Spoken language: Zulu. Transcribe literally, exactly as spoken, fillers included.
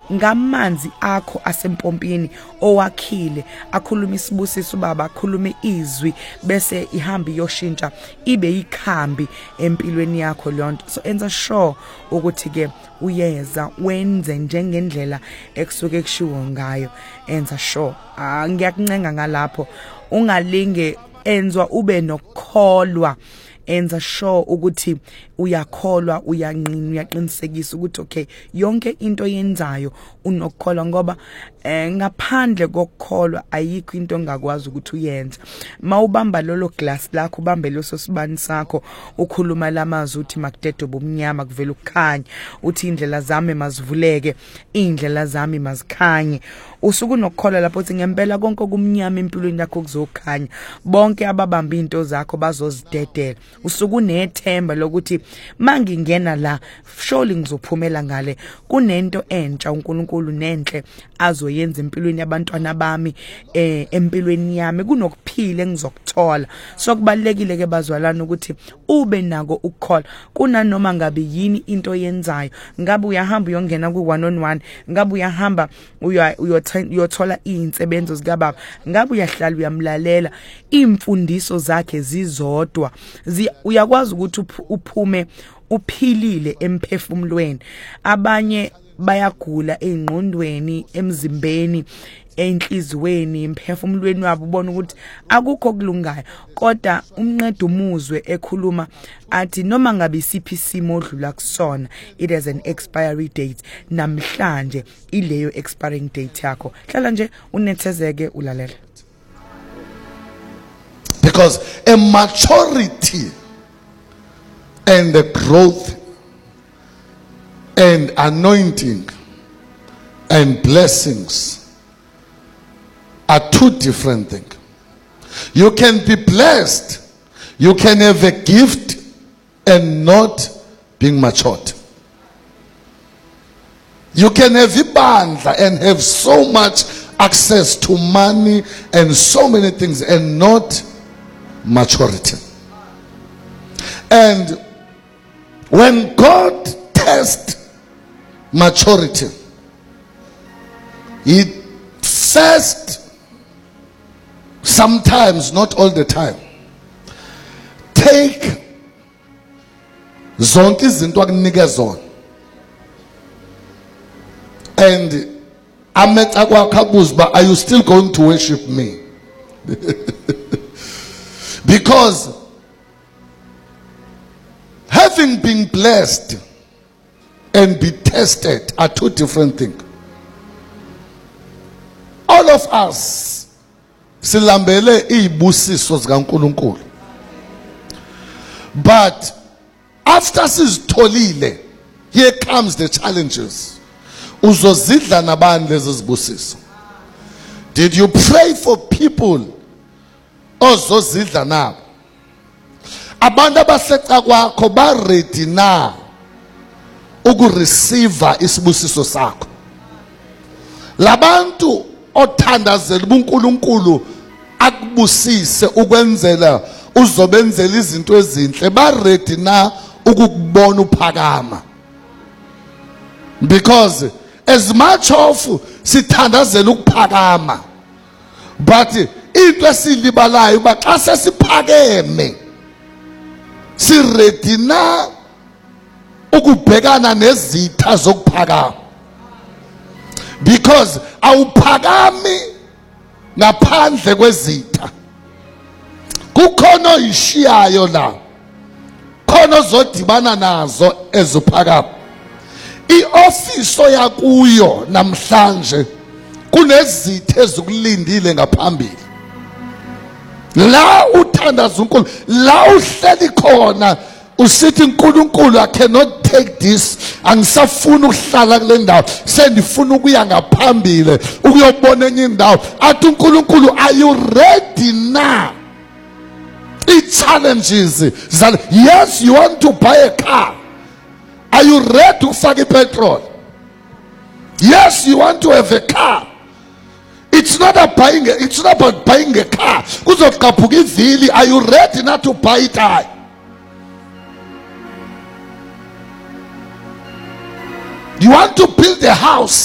ngamanzi akho asempompini owakhile, akhuluma isibusiso baba, akhulume izwi bese ihamba iyoshintsha ibe ikhambi empilweni yakho lonto. So enza sure ukuthi ke uyeza wenze njengendlela ekusuke kushiwo ngayo. Enza sure ngiyakuncenga ngalapho ungalinge enzwa ube nokukholwa. Enza sure ukuthi uyakholwa, uyanqina, uyaqinisekisa ukuthi okay yonke into yenzayo unokukholwa, ngoba eh, ngaphandle kokukholwa ayikho into ongakwazi ukuthi uyenze. Mawubamba lolo glass lakho, ubambe leso sibani sakho, ukhuluma lamazwi uthi makudede ubumnyama kuvela ukukhanya, uthi indlela zami mazivuleke, indlela zami mazikhanye. Usuku nokukholwa lapho uthi ngempela konke okumnyama empilweni yakho kuzokhanya, bonke ababamba into zakho bazozidedela. Usuku nethemba lokuthi mangingena la surely ngizophumela ngale, kunento entsha uNkulunkulu nenhle azoyenza empilweni yabantwana bami, eh empilweni yami kunokuphila engizokuthola. So kubalekile ke bazalwane ukuthi ube nako ukukholwa kunanoma ngabe yini into yenzayo. Ngabe uyahamba uyongena ku one on one, ngabe uyahamba uyothola izinsebenzo zika baba, ngabe uyahlala uyamlalela, imfundiso zakhe zizodwa uyakwazi ukuthi uphume uphilile emphefumulweni. Abanye bayagula engqondweni, emzimbeni, enhlizweni, emphefumulweni wabo, ubona ukuthi akukho kulungayo, kodwa umnqeda umuzwe ekhuluma athi noma ngabe isiphi isimo odlula kusona it has an expiry date. Namhlanje ileyo expiring date yakho. Hlala nje unethezeke ulalela, because a maturity and the growth and anointing and blessings are two different things. You can be blessed, you can have a gift and not being matured. You can have ibandla and have so much access to money and so many things and not maturity. And when God tests maturity, He first, sometimes, not all the time, take zonke izinto akunika zona and ametha kwakho abuza, are you still going to worship me? Because having been blessed and be tested are two different things. All of us silambele izibusiso zikaNkulunkulu, but after sizitholile, here comes the challenges. Uzozidla nabani lezi zibusiso? Did you pray for people ozozidla nabo? Abantu abaseca kwakho ba ready na ukureceive isibusiso sakho? Labantu othandazela uNkulunkulu akubusise ukwenzela uzobenzela izinto ezinhle ba ready na ukukubona uphakama? Because as much of sithandazela ukuphakama, but into esilibalayo ba xa sesiphakeme si ready na ukubhekana nezitha zokuphakama? Because awuphakami ngaphandle kwezitha. Kukhona ishiyayo la, khona zodibana nazo ezuphakama. I-office yakuyo namhlanje kunezitha ezikulindile ngaphambili. La uthandaza uNkulunkulu, la uhleli khona usithi uNkulunkulu, I cannot take this, angisafuna ukuhlala kule ndawo, sendifuna ukuya ngaphambili ukuyobona enye indawo. Athi uNkulunkulu, are you ready now? I-challenges, yes, you want to buy a car. Are you ready to fake petrol? Yes, you want to have a car. It's not about buying a, it's not about buying a car. Are you ready not to buy it? You want to build a house.